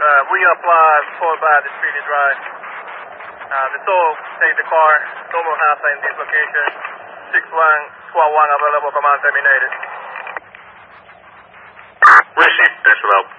reapply 4 by the Speedy Drive. The tow take the car, normal half in this location. 6121 available, command terminated. Received, thanks for help.